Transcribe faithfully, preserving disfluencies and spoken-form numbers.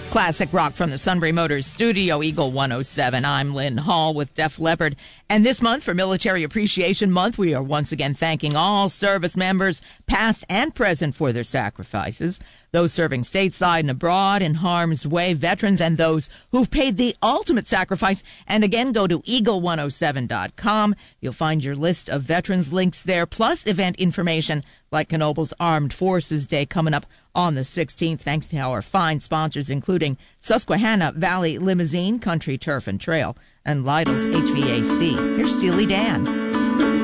Classic rock from the Sunbury Motors studio, Eagle one oh seven. I'm Lynn Hall with Def Leppard. And this month, for Military Appreciation Month, we are once again thanking all service members, past and present, for their sacrifices. Those serving stateside and abroad, in harm's way, veterans, and those who've paid the ultimate sacrifice. And again, go to eagle one oh seven dot com. You'll find your list of veterans links there, plus event information like Knobel's Armed Forces Day coming up on the sixteenth, thanks to our fine sponsors, including Susquehanna Valley Limousine, Country Turf and Trail, and Lytle's H V A C. Here's Steely Dan.